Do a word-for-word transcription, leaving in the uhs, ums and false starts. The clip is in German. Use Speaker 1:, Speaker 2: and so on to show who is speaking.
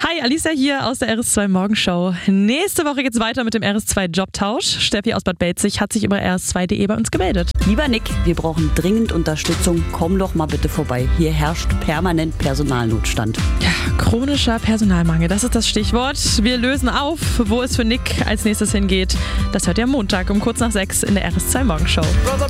Speaker 1: Hi, Alicia hier aus der R S zwei Morgenshow. Nächste Woche geht's weiter mit dem R S zwei Jobtausch. Steffi aus Bad Belzig hat sich über r s zwei punkt de bei uns gemeldet.
Speaker 2: Lieber Nick, wir brauchen dringend Unterstützung. Komm doch mal bitte vorbei. Hier herrscht permanent Personalnotstand.
Speaker 1: Ja, chronischer Personalmangel, das ist das Stichwort. Wir lösen auf, wo es für Nick als nächstes hingeht. Das hört ihr am Montag um kurz nach sechs in der R S zwei Morgenshow.